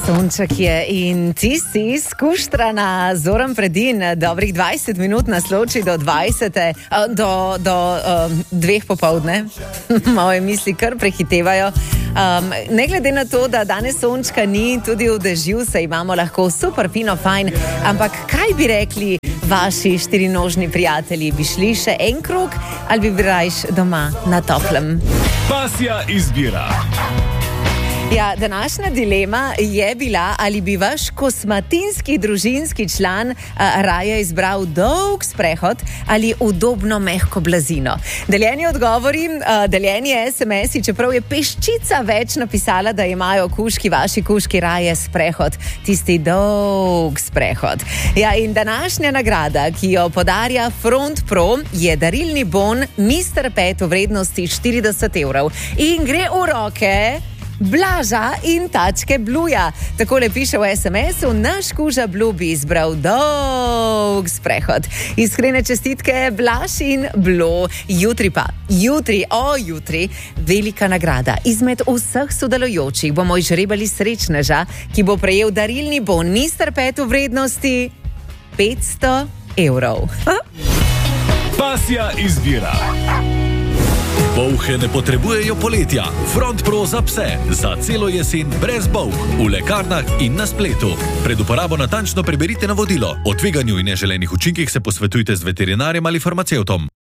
Sonček je in tisti skuštra na Zoran Predin, dobrih 20 minut nas loči do 2 popovdne. Moje misli kar prehitevajo. Ne glede na to, da danes sončka ni, tudi v dežju se imamo lahko super fino fajn, ampak kaj bi rekli vaši štirinožni prijatelji? Bi šli še en krog ali bi rajš doma na toplem? Pasja izbira. Ja, današnja dilema je bila, ali bi vaš kosmatinski družinski član raje izbral dolg sprehod ali udobno mehko blazino. Deljeni odgovori, deljeni SMS-i, čeprav je peščica več napisala, da imajo vaši kužki raje sprehod, tisti dolg sprehod. Ja, in današnja nagrada, ki jo podarja Front Pro, je darilni bon Mr. Pet v vrednosti 40 evrov in gre v roke Blaža in tačke Bluja. Takole piše v SMS-u: naš kuža Blu bi izbral dolg sprehod. Iskrene čestitke, Blaž in Blu. Jutri, velika nagrada. Izmed vseh sodelujočih bomo izžrebali srečneža, ki bo prejel darilni bon Mr. Pet v vrednosti 500 evrov. Pasja izbira. Bolhe ne potrebujejo poletja. Front Pro za pse. Za celo jesen brez bolh. V lekarnah in na spletu. Pred uporabo natančno preberite navodilo. O tveganju in neželenih učinkih se posvetujte z veterinarjem ali farmacevtom.